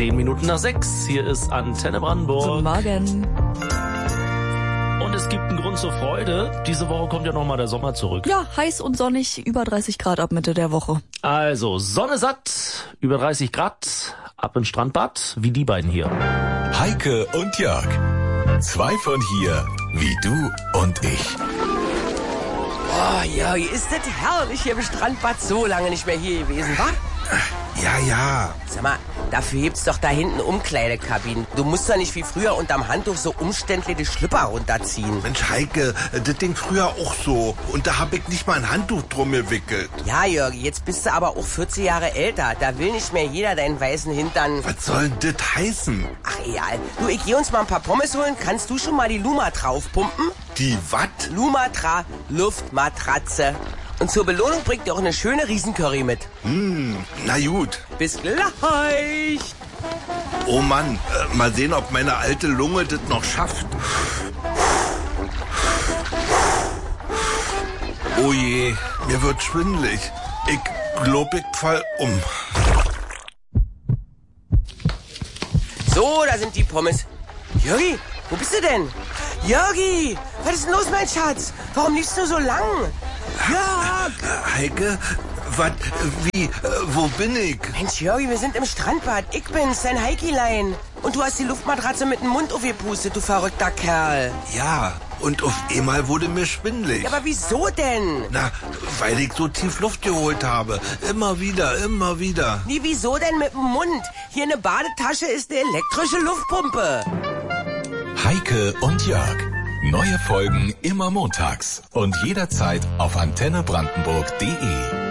6:10. Hier ist Antenne Brandenburg. Guten Morgen. Und es gibt einen Grund zur Freude. Diese Woche kommt ja nochmal der Sommer zurück. Ja, heiß und sonnig, über 30 Grad ab Mitte der Woche. Also, Sonne satt, über 30 Grad, ab ins Strandbad, wie die beiden hier. Heike und Jörg. Zwei von hier, wie du und ich. Oh, Jörg, ist das herrlich hier im Strandbad, so lange nicht mehr hier gewesen, wa? Ja. Sag mal, dafür gibt's doch da hinten Umkleidekabinen. Du musst doch nicht wie früher unterm Handtuch so umständlich die Schlüpper runterziehen. Mensch, Heike, das Ding früher auch so. Und da hab ich nicht mal ein Handtuch drum gewickelt. Ja, Jörg, jetzt bist du aber auch 40 Jahre älter. Da will nicht mehr jeder deinen weißen Hintern. Was soll denn das heißen? Ach, egal. Du, ich geh uns mal ein paar Pommes holen. Kannst du schon mal die Luma draufpumpen? Die wat? Lumatra Luftmatratze. Und zur Belohnung bringt ihr auch eine schöne Riesencurry mit. Na gut. Bis gleich. Oh Mann, mal sehen, ob meine alte Lunge das noch schafft. Oh je, mir wird schwindelig. Ich glaub, ich fall um. So, da sind die Pommes. Jörgi, wo bist du denn? Jörgi, was ist denn los, mein Schatz? Warum liefst du so lang? Jörg! Heike, was, wie, wo bin ich? Mensch, Jörgi, wir sind im Strandbad. Ich bin's, dein Heikilein. Und du hast die Luftmatratze mit dem Mund aufgepustet, du verrückter Kerl. Ja, und auf einmal wurde mir schwindelig. Ja, aber wieso denn? Na, weil ich so tief Luft geholt habe. Immer wieder, immer wieder. Wie, wieso denn mit dem Mund? Hier eine Badetasche ist eine elektrische Luftpumpe. Heike und Jörg. Neue Folgen immer montags und jederzeit auf antennebrandenburg.de.